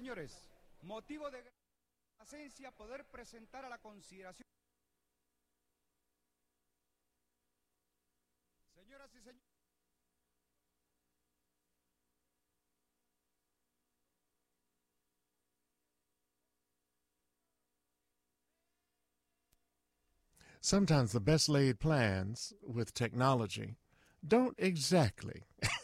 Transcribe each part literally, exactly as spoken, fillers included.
señores, motivo de presencia poder presentar a la consideración. Señoras y señores. Sometimes the best laid plans with technology don't exactly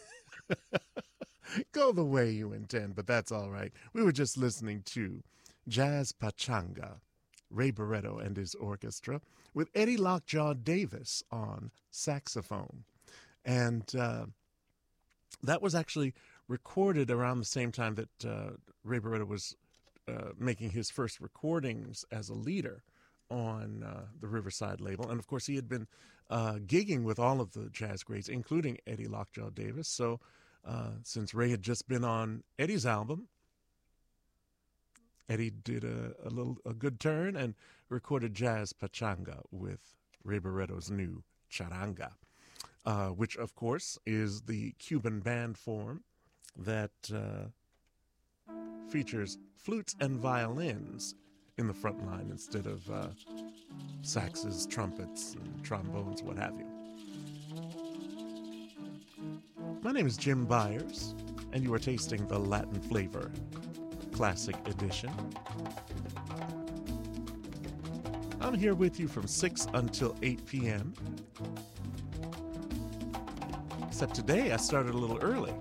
go the way you intend, but that's all right. We were just listening to Jazz Pachanga, Ray Barretto and his orchestra, with Eddie Lockjaw Davis on saxophone. And uh, that was actually recorded around the same time that uh, Ray Barretto was uh, making his first recordings as a leader on uh, the Riverside label. And of course, he had been uh, gigging with all of the jazz greats, including Eddie Lockjaw Davis. So uh, since Ray had just been on Eddie's album, Eddie did a, a little a good turn and recorded Jazz Pachanga with Ray Barretto's new charanga, uh, which of course is the Cuban band form that uh, features flutes and violins in the front line instead of uh, saxes, trumpets, and trombones, what have you. My name is Jim Byers, and you are tasting the Latin Flavor Classic Edition. I'm here with you from six until eight p.m. Except today I started a little early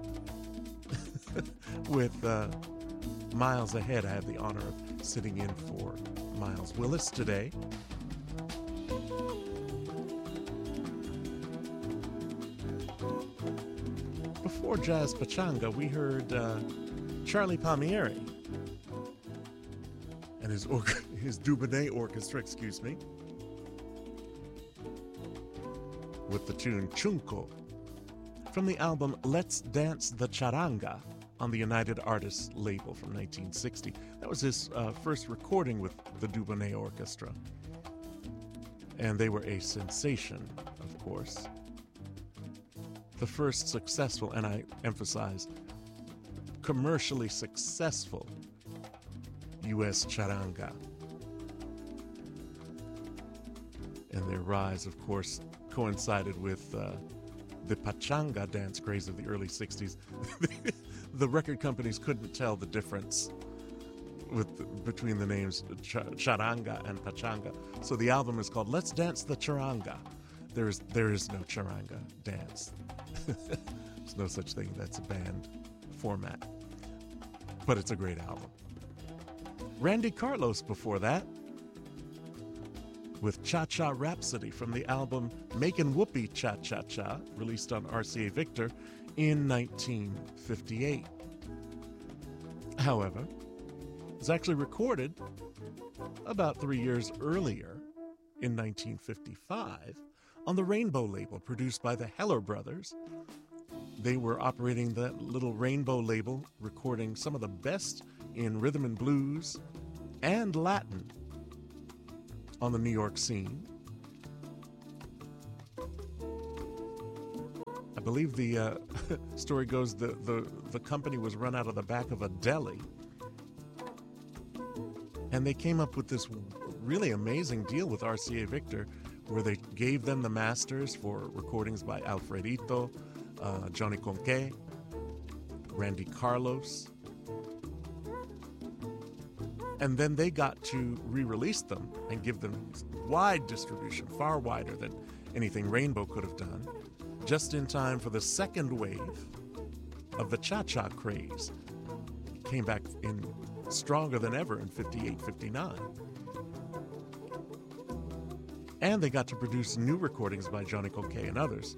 with uh, Miles Ahead. I had the honor of sitting in for Miles Willis today. Before Jazz Pachanga, we heard uh, Charlie Palmieri and his or- his Dubonnet Orchestra, excuse me, with the tune Chunco from the album Let's Dance the Charanga on the United Artists label from nineteen sixty. That was his uh, first recording with the Dubonnet Orchestra. And they were a sensation, of course. The first successful, and I emphasize, commercially successful U S charanga. And their rise, of course, coincided with uh, the pachanga dance craze of the early sixties. The record companies couldn't tell the difference with between the names ch- charanga and pachanga. So the album is called Let's Dance the Charanga. There is, there is no charanga dance. There's no such thing. That's a band format. But it's a great album. Randy Carlos before that with Cha-Cha Rhapsody from the album Makin' Whoopee Cha-Cha-Cha, released on R C A Victor in nineteen fifty-eight. However, it was actually recorded about three years earlier in nineteen fifty-five on the Rainbow label, produced by the Heller Brothers. They were operating that little Rainbow label, recording some of the best in rhythm and blues and Latin on the New York scene. I believe the uh, story goes the, the, the company was run out of the back of a deli, and they came up with this really amazing deal with R C A Victor, where they gave them the masters for recordings by Alfredito, uh, Johnny Conque, Randy Carlos, and then they got to re-release them and give them wide distribution, far wider than anything Rainbow could have done, just in time for the second wave of the cha-cha craze. It came back in stronger than ever in fifty-eight, fifty-nine. And they got to produce new recordings by Johnny Conque and others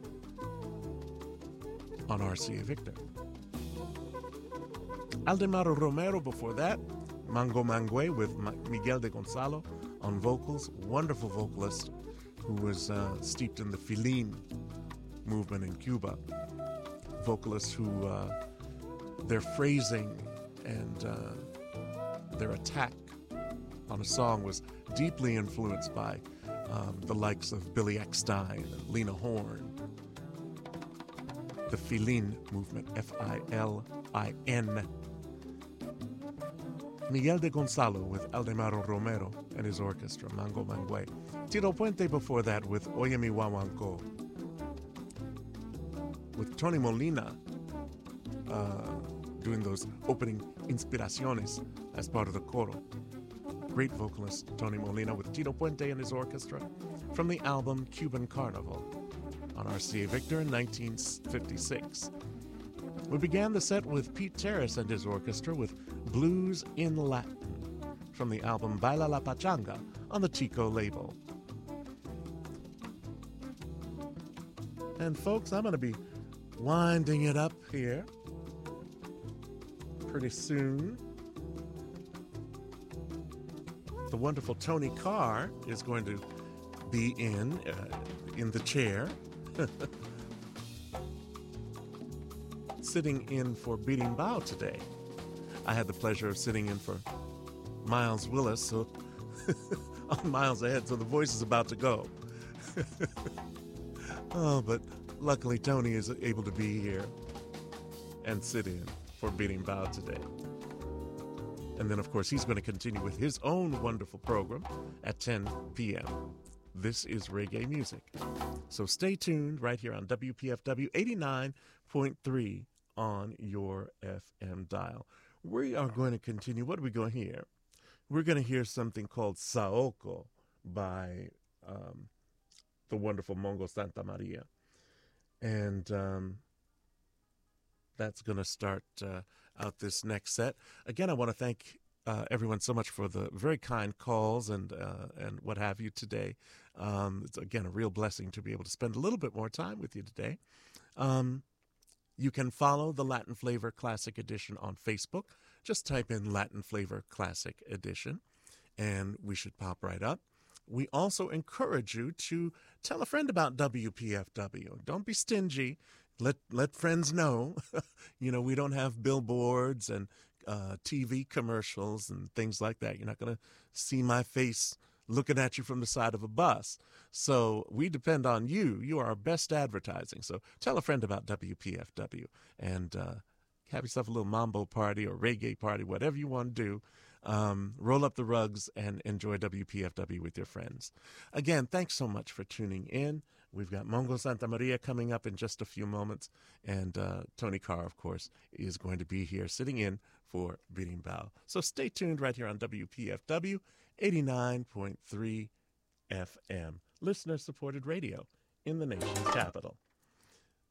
on R C A Victor. Aldemaro Romero before that, Mango Mangue with Miguel de Gonzalo on vocals, wonderful vocalist who was uh, steeped in the Filin movement in Cuba. Vocalists who, uh, their phrasing and uh, their attack on a song was deeply influenced by um, the likes of Billy Eckstine and Lena Horne. The Filin movement, F I L I N. Miguel de Gonzalo with Aldemaro Romero and his orchestra, Mango Mangue. Tito Puente before that with Oye Mi Guaguancó. With Tony Molina uh, doing those opening inspiraciones as part of the coro. Great vocalist Tony Molina with Tito Puente and his orchestra from the album Cuban Carnival on R C A Victor in nineteen fifty-six. We began the set with Pete Terrace and his orchestra with Blues in Latin from the album Baila la Pachanga on the Tico label. And folks, I'm going to be winding it up here pretty soon. The wonderful Tony Carr is going to be in, uh, in the chair, sitting in for Beating Bow today. I had the pleasure of sitting in for Miles Willis, so I'm miles ahead, so the voice is about to go. Oh, but luckily Tony is able to be here and sit in for Beating Bow today. And then, of course, he's going to continue with his own wonderful program at ten p.m. This is Reggae Music. So stay tuned right here on W P F W eighty-nine point three on your F M dial. We are going to continue. What are we going to hear? We're going to hear something called Saoko by um, the wonderful Mongo Santa Maria. And um, that's going to start uh, out this next set. Again, I want to thank uh, everyone so much for the very kind calls and uh, and what have you today. Um, it's, again, a real blessing to be able to spend a little bit more time with you today. Um, you can follow the Latin Flavor Classic Edition on Facebook. Just type in Latin Flavor Classic Edition, and we should pop right up. We also encourage you to tell a friend about W P F W. Don't be stingy. Let let friends know. You know, we don't have billboards and uh, T V commercials and things like that. You're not going to see my face looking at you from the side of a bus. So we depend on you. You are our best advertising. So tell a friend about W P F W and uh, have yourself a little mambo party or reggae party, whatever you want to do. Um, roll up the rugs and enjoy W P F W with your friends. Again, thanks so much for tuning in. We've got Mongo Santa Maria coming up in just a few moments. And uh, Tony Carr, of course, is going to be here sitting in for Beating Bow. So stay tuned right here on W P F W eighty-nine point three F M, listener-supported radio in the nation's capital.